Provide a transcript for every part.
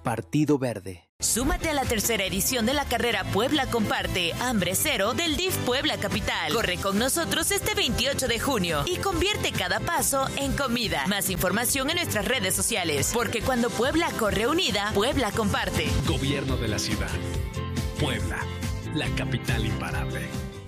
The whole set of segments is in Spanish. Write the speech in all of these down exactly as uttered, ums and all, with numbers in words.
Partido Verde. Súmate a la tercera edición de la carrera Puebla Comparte, Hambre Cero del D I F Puebla Capital. Corre con nosotros este veintiocho de junio y convierte cada paso en comida. Más información en nuestras redes sociales, porque cuando Puebla corre unida, Puebla comparte. Gobierno de la ciudad. Puebla, la capital imparable.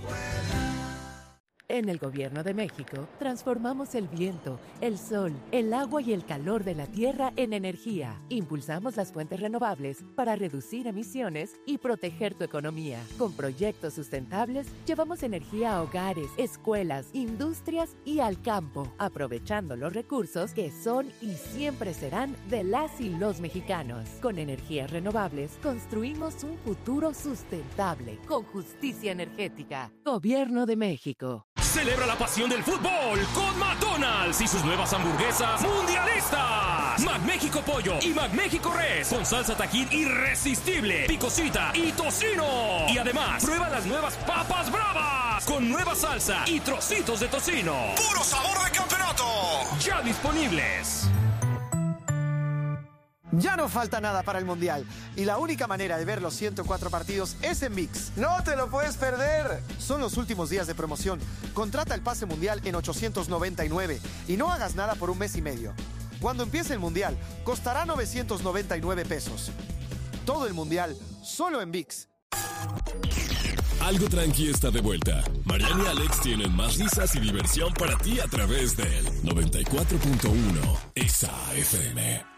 En el Gobierno de México, transformamos el viento, el sol, el agua y el calor de la tierra en energía. Impulsamos las fuentes renovables para reducir emisiones y proteger tu economía. Con proyectos sustentables, llevamos energía a hogares, escuelas, industrias y al campo, aprovechando los recursos que son y siempre serán de las y los mexicanos. Con energías renovables, construimos un futuro sustentable, con justicia energética. Gobierno de México. Celebra la pasión del fútbol con McDonald's y sus nuevas hamburguesas mundialistas. McMéxico Pollo y McMéxico Res con salsa Tajín irresistible, picosita y tocino. Y además, prueba las nuevas papas bravas con nueva salsa y trocitos de tocino. ¡Puro sabor de campeonato! Ya disponibles. Ya no falta nada para el Mundial y la única manera de ver los ciento cuatro partidos es en ViX. ¡No te lo puedes perder! Son los últimos días de promoción. Contrata el pase Mundial en ochocientos noventa y nueve y no hagas nada por un mes y medio. Cuando empiece el Mundial, costará novecientos noventa y nueve pesos. Todo el Mundial, solo en ViX. Algo tranqui está de vuelta. Mariana y Alex tienen más risas y diversión para ti a través del noventa y cuatro punto uno Exa F M.